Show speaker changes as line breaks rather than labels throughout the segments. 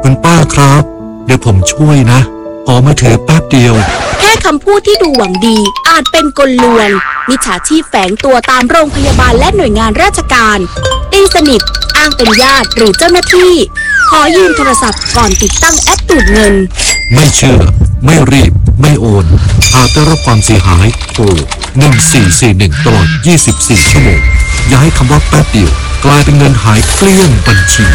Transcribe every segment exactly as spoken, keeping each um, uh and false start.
คุณป้าครับเดี๋ยวผมช่วยนะขอมาถือแป๊บเดียว
แค่คำพูดที่ดูหวังดีอาจเป็นกลลวงมิจฉาชีพแฝงตัวตามโรงพยาบาลและหน่วยงานราชการตีสนิทอ้างเป็นญาติหรือเจ้าหน้าที่ขอยืมโทรศัพท์ก่อนติดตั้งแอปดูดเงิน
ไม่เชื่อไม่รีบไม่โอนหากได้รับความเสียหายโทรหนึ่งสี่สี่หนึ่งตลอดยี่สิบสี่ชั่วโมงอย่าให้คำว่าแป๊บเดียวกลายเป็นเงินหายเกลี้ยงบัญชี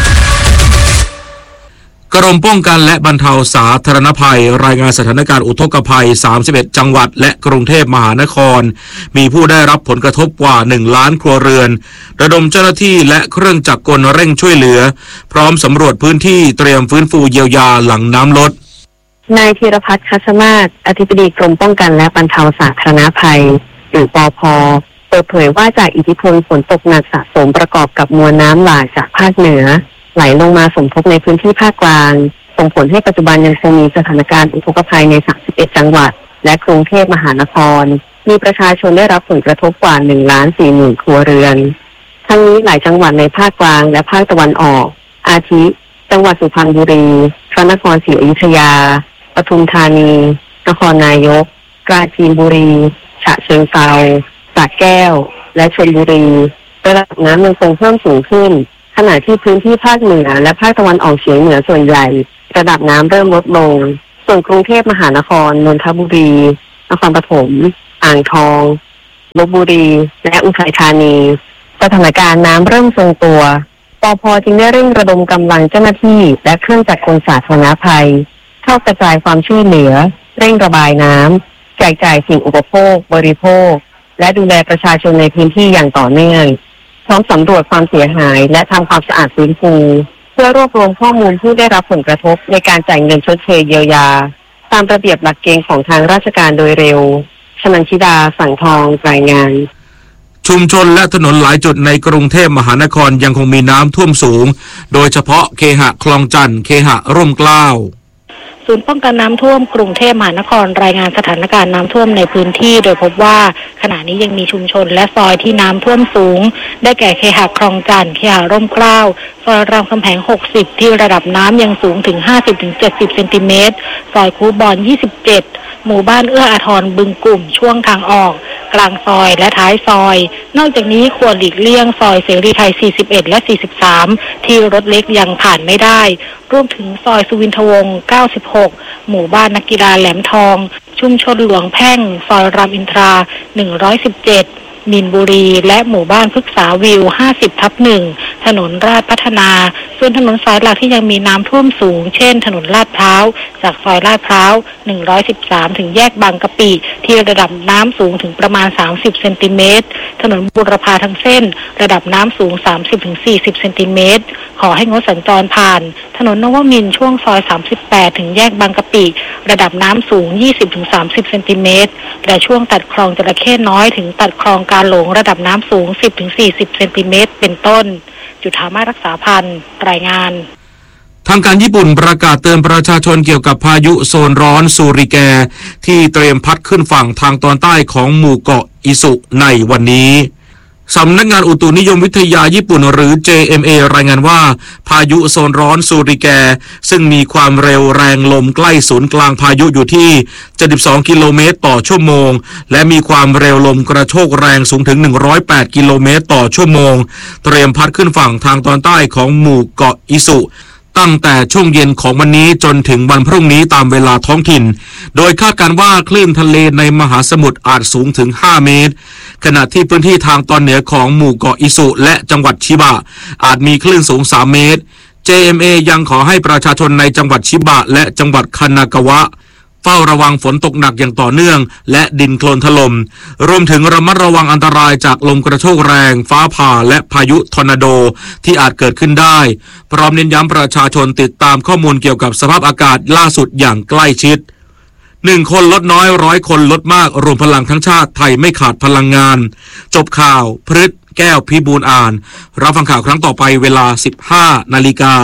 กรมป้องกันและบรรเทาสาธารณภัยรายงานสถานการณ์อุทกภัยสามสิบเอ็ดจังหวัดและกรุงเทพมหานครมีผู้ได้รับผลกระทบกว่าหนึ่งล้านครัวเรือนระดมเจ้าหน้าที่และเครื่องจักรกลเร่งช่วยเหลือพร้อมสำรวจพื้นที่เตรียมฟื้นฟูเยียวยาหลังน้ำลด
นายธีรพัฒน์คัชมาศอธิบดีกรมป้องกันและบรรเทาสาธารณภัยหรือปภ.เปิดเผยว่าจากอิทธิพลฝนตกหนักสะสมประกอบกับมวลน้ำหลากจากภาคเหนือไหลลงมาสมทบในพื้นที่ภาคกลางส่งผลให้ปัจจุบันยังคงมีสถานการณ์อุทกภัยในสามสิบเอ็ดจังหวัดและกรุงเทพมหานครมีประชาชนได้รับผลกระทบกว่า หนึ่งล้านสี่หมื่น ครัวเรือนทั้งนี้หลายจังหวัดในภาคกลางและภาคตะวันออกอาทิ จังหวัดสุพรรณบุรีพระนครศรีอยุธยาปทุมธานีนครนายกปราจีนบุรีฉะเชิงเทราสระแก้วและชลบุรีระดับน้ำยังคงเพิ่มสูงขึ้นขณะที่พื้นที่ภาคเหนือและภาคตะวันออกเฉียงเหนือส่วนใหญ่ระดับน้ำเริ่มลดลงส่วนกรุงเทพมหานครนนทบุรีนครปฐมอ่างทองลพบุรีและอุทัยธานีสถานการณ์น้ำเริ่มทรงตัวปภ.จึงได้เร่งระดมกำลังเจ้าหน้าที่และเครื่องจักรกลสาธารณภัยเข้ากระจายความช่วยเหลือเร่งระบายน้ำแจกจ่ายสิ่งอุปโภคบริโภคและดูแลประชาชนในพื้นที่อย่างต่อเนื่องพร้อมสำรวจความเสียหายและทำความสะอาดฟื้นฟูเพื่อรวบรวมข้อมูลผู้ได้รับผลกระทบในการจ่ายเงินชดเชยเยียวยาตามระเบียบหลักเกณฑ์ของทางราชการโดยเร็วชนันชิดาสังทองรายงาน
ชุมชนและถนนหลายจุดในกรุงเทพมหานครยังคงมีน้ำท่วมสูงโดยเฉพาะเคหะคลองจันทร์เคหะร่มเกล้า
ศูนย์ป้องกันน้ำท่วมกรุงเทพมหานครรายงานสถานการณ์น้ำท่วมในพื้นที่โดยพบว่าขณะนี้ยังมีชุมชนและซอยที่น้ำท่วมสูงได้แก่เคหะคลองจันทร์เคหะร่มเกล้าซอยรามคำแหงหกสิบที่ระดับน้ำยังสูงถึง ห้าสิบถึงเจ็ดสิบ เซนติเมตรซอยคูบอนยี่สิบเจ็ดหมู่บ้านเอื้ออาทรบึงกลุ่มช่วงทางออกกลางซอยและท้ายซอยนอกจากนี้ควรหลีกเลี่ยงซอยเสรีไทยสี่สิบเอ็ดและสี่สิบสามที่รถเล็กยังผ่านไม่ได้รวมถึงซอยสุวินทวงศ์เก้าสิบหกหมู่บ้านนักกีฬาแหลมทองชุมชนหลวงแพ่งซอยรามอินทราหนึ่งร้อยสิบเจ็ดมีนบุรีและหมู่บ้านพฤกษาวิวห้าสิบทับหนึ่งถนนราชพัฒนาส่วนถนนสายหลักที่ยังมีน้ำท่วมสูงเช่นถนนลาดพร้าวจากซอยลาดพร้าวหนึ่งร้อยสิบสามถึงแยกบางกะปิที่ระดับน้ำสูงถึงประมาณสามสิบเซนติเมตรถนนบุรพาทั้งเส้นระดับน้ำสูงสามสิบถึงสี่สิบเซนติเมตรขอให้งดสัญจรผ่านถนนนวมินทร์ช่วงซอยสามสิบแปดถึงแยกบางกะปิระดับน้ำสูงยี่สิบถึงสามสิบเซนติเมตรและช่วงตัดคลองจระเข้น้อยถึงตัดคลองกาหลงระดับน้ำสูง สิบถึงสี่สิบ เซนติเมตรเป็นต้นจุฑามาสรักษาพันธ์รายงาน
ทางการญี่ปุ่นประกาศเตือนประชาชนเกี่ยวกับพายุโซนร้อนซูริแกที่เตรียมพัดขึ้นฝั่งทางตอนใต้ของหมู่เกาะอิสุในวันนี้สำนักงานอุตุนิยมวิทยาญี่ปุ่นหรือ เจ เอ็ม เอ รายงานว่าพายุโซนร้อนซูริแกซึ่งมีความเร็วแรงลมใกล้ศูนย์กลางพายุอยู่ที่เจ็ดสิบสองกิโลเมตรต่อชั่วโมงและมีความเร็วลมกระโชกแรงสูงถึงหนึ่งร้อยแปดกิโลเมตรต่อชั่วโมงเตรียมพัดขึ้นฝั่งทางตอนใต้ของหมู่เกาะอิสุตั้งแต่ช่วงเย็นของวันนี้จนถึงวันพรุ่งนี้ตามเวลาท้องถิ่นโดยคาดการณ์ว่าคลื่นทะเลในมหาสมุทรอาจสูงถึงห้าเมตรขณะที่พื้นที่ทางตอนเหนือของหมู่เกาะอิสุและจังหวัดชิบะอาจมีคลื่นสูงสามเมตร เจ เอ็ม เอ ยังขอให้ประชาชนในจังหวัดชิบะและจังหวัดคานากาวะเฝ้าระวังฝนตกหนักอย่างต่อเนื่องและดินโคลนถล่มรวมถึงระมัดระวังอันตรายจากลมกระโชกแรงฟ้าผ่าและพายุทอร์นาโดที่อาจเกิดขึ้นได้พร้อมเน้นย้ำประชาชนติดตามข้อมูลเกี่ยวกับสภาพอากาศล่าสุดอย่างใกล้ชิดหนึ่งคนลดน้อยร้อยคนลดมากรวมพลังทั้งชาติไทยไม่ขาดพลังงานจบข่าวพฤษแก้วพิบูลอ่านรับฟังข่าวครั้งต่อไปเวลา สิบห้านาฬิกา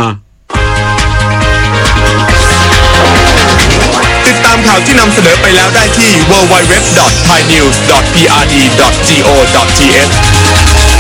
ติดตามข่าวที่นำเสนอไปแล้วได้ที่ ดับเบิลยู ดับเบิลยู ดับเบิลยู ดอท ไทยนิวส์ ดอท พี อาร์ ดี ดอท จี โอ ดอท ที เอช